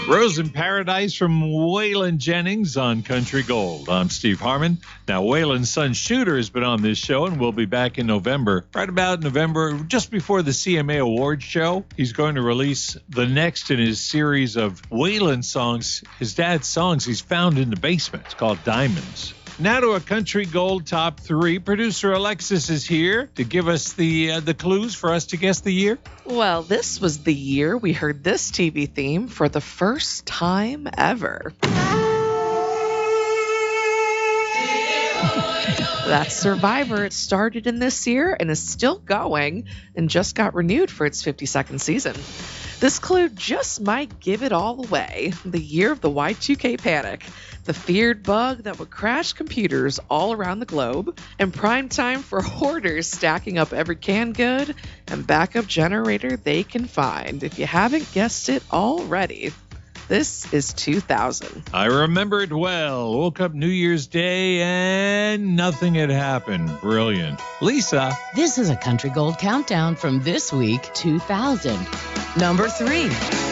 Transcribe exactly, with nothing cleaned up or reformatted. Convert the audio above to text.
Rose in Paradise from Waylon Jennings on Country Gold. I'm Steve Harmon. Now, Waylon's son Shooter has been on this show, and we'll be back in November. Right about November, just before the C M A Awards show, he's going to release the next in his series of Waylon songs, his dad's songs he's found in the basement. It's called Diamonds. Now to a Country Gold top three. Producer Alexis is here to give us the uh, the clues for us to guess the year. Well, this was the year we heard this T V theme for the first time ever. That's Survivor. It started in this year and is still going and just got renewed for its fifty-second season. This clue just might give it all away. The year of the Y two K panic. The feared bug that would crash computers all around the globe, and prime time for hoarders stacking up every canned good and backup generator they can find. If you haven't guessed it already, this is two thousand. I remember it well. Woke up New Year's Day and nothing had happened. Brilliant. Lisa. This is a Country Gold countdown from this week, two thousand. Number three.